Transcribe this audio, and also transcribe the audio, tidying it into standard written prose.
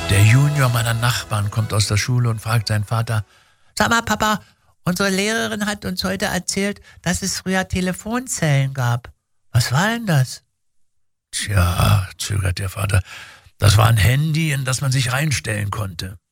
Der Junior meiner Nachbarn kommt aus der Schule und fragt seinen Vater: Sag mal, Papa, unsere Lehrerin hat uns heute erzählt, dass es früher Telefonzellen gab. Was war denn das? Tja, zögert der Vater, das war ein Handy, in das man sich reinstellen konnte.